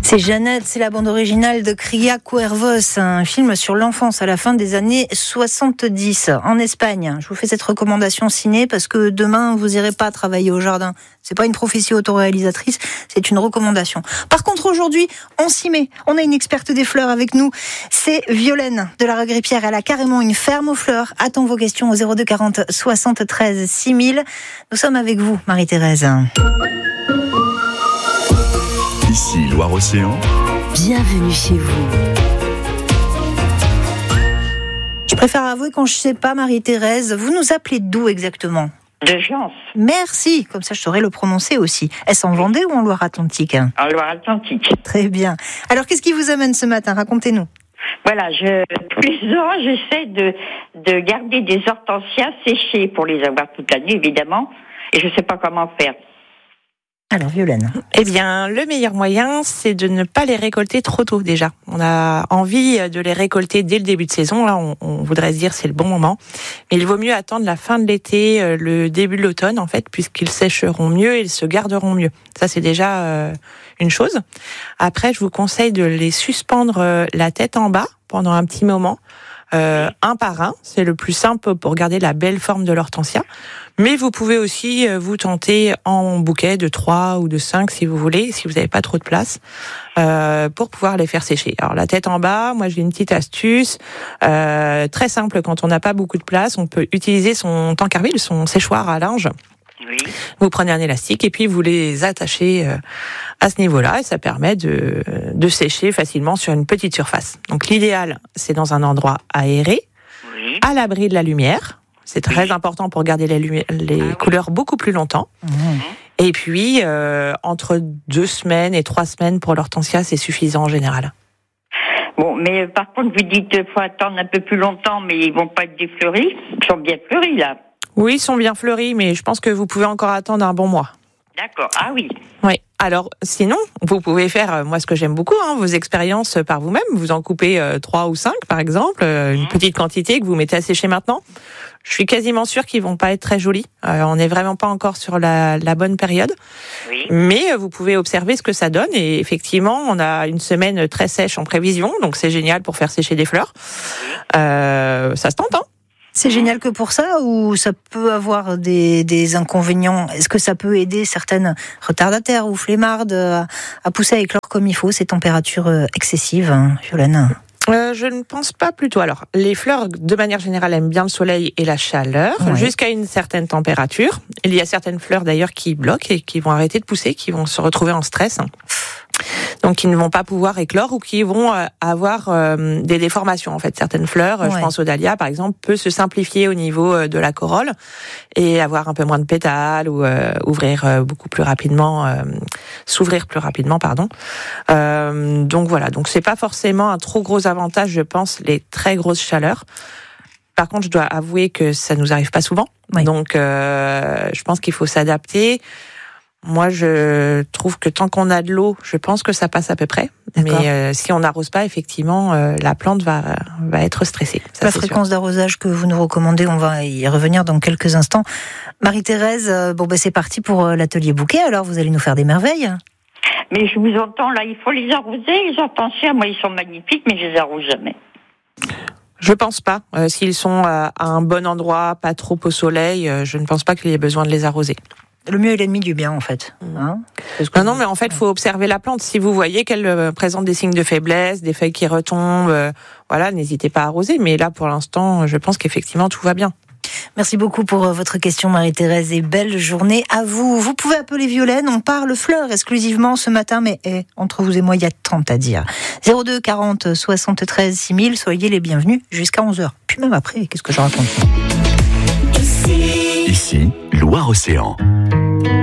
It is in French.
C'est Jeannette, c'est la bande originale de Cria Cuervos, un film sur l'enfance à la fin des années 70 en Espagne. Je vous fais cette recommandation ciné parce que demain vous irez pas travailler au jardin. C'est pas une prophétie autoréalisatrice, c'est une recommandation. Par contre aujourd'hui, on s'y met. On a une experte des fleurs avec nous. C'est Violaine de la Regrippière. Elle a carrément une ferme aux fleurs. Attends vos questions au 02 40 73 6000. Nous sommes avec vous, Marie-Thérèse. Ici Loire-Océan. Bienvenue chez vous. Je préfère avouer quand je sais pas, Marie-Thérèse. Vous nous appelez d'où exactement ? De Gence. Merci, comme ça je saurais le prononcer aussi. Est-ce en Vendée ou en Loire-Atlantique ? En Loire-Atlantique. Très bien. Alors qu'est-ce qui vous amène ce matin ? Racontez-nous. Voilà, tous les ans, j'essaie de garder des hortensias séchées pour les avoir toute l'année, évidemment. Et je ne sais pas comment faire. Alors, Violaine. Eh bien, le meilleur moyen, c'est de ne pas les récolter trop tôt déjà. On a envie de les récolter dès le début de saison. Là, on voudrait se dire c'est le bon moment. Mais il vaut mieux attendre la fin de l'été, le début de l'automne, en fait, puisqu'ils sécheront mieux et ils se garderont mieux. Ça, c'est déjà une chose. Après, je vous conseille de les suspendre la tête en bas pendant un petit moment. Un par un, c'est le plus simple pour garder la belle forme de l'hortensia. Mais vous pouvez aussi vous tenter en bouquet de 3 ou de 5 si vous voulez, si vous n'avez pas trop de place, pour pouvoir les faire sécher. Alors la tête en bas, moi j'ai une petite astuce très simple. Quand on n'a pas beaucoup de place, on peut utiliser son tank à huile, son séchoir à linge. Oui. Vous prenez un élastique et puis vous les attachez à ce niveau-là et ça permet de sécher facilement sur une petite surface. Donc l'idéal, c'est dans un endroit aéré, Oui. à l'abri de la lumière. C'est très important pour garder les couleurs beaucoup plus longtemps. Et puis, entre 2 semaines et 3 semaines pour l'hortensia, c'est suffisant en général. Bon, mais par contre, vous dites qu'il faut attendre un peu plus longtemps, mais ils vont pas être défleuris. Ils sont bien fleuris, là. Oui, ils sont bien fleuris, mais je pense que vous pouvez encore attendre un bon mois. D'accord. Ah oui. Oui. Alors, sinon, vous pouvez faire, moi, ce que j'aime beaucoup, vos expériences par vous-même. Vous en coupez 3 ou 5, par exemple, une petite quantité que vous mettez à sécher maintenant. Je suis quasiment sûre qu'ils vont pas être très jolis. On n'est vraiment pas encore sur la bonne période. Oui. Mais vous pouvez observer ce que ça donne. Et effectivement, on a une semaine très sèche en prévision. Donc, c'est génial pour faire sécher des fleurs. Ça se tente, hein ? C'est génial que pour ça ou ça peut avoir des inconvénients ? Est-ce que ça peut aider certaines retardataires ou flemmardes à pousser avec l'or comme il faut, ces températures excessives, Violaine ? Je ne pense pas plutôt. Alors, les fleurs, de manière générale, aiment bien le soleil et la chaleur, jusqu'à une certaine température. Il y a certaines fleurs, d'ailleurs, qui bloquent et qui vont arrêter de pousser, qui vont se retrouver en stress. Donc, qui ne vont pas pouvoir éclore ou qui vont avoir des déformations. En fait, certaines fleurs, je pense aux dahlias, par exemple, peut se simplifier au niveau de la corolle et avoir un peu moins de pétales ou s'ouvrir plus rapidement, pardon. Donc voilà. Donc, c'est pas forcément un trop gros avantage, je pense, les très grosses chaleurs. Par contre, je dois avouer que ça nous arrive pas souvent. Oui. Donc, je pense qu'il faut s'adapter. Moi, je trouve que tant qu'on a de l'eau, je pense que ça passe à peu près. D'accord. Mais si on n'arrose pas, effectivement, la plante va être stressée. Ça, la fréquence d'arrosage que vous nous recommandez, on va y revenir dans quelques instants. Marie-Thérèse, c'est parti pour l'atelier bouquet. Alors, vous allez nous faire des merveilles. Mais je vous entends là, il faut les arroser, les hortensias. Moi, ils sont magnifiques, mais je les arrose jamais. Je pense pas. S'ils sont à un bon endroit, pas trop au soleil, je ne pense pas qu'il y ait besoin de les arroser. Le mieux est l'ennemi du bien, en fait. Non, mais en fait, il faut observer la plante. Si vous voyez qu'elle présente des signes de faiblesse, des feuilles qui retombent, n'hésitez pas à arroser. Mais là, pour l'instant, je pense qu'effectivement, tout va bien. Merci beaucoup pour votre question, Marie-Thérèse, et belle journée à vous. Vous pouvez appeler Violaine, on parle fleurs exclusivement ce matin, mais entre vous et moi, il y a tant à dire. 02 40 73 6000, soyez les bienvenus jusqu'à 11h. Puis même après, qu'est-ce que je raconte ? Ici Loire-Océan.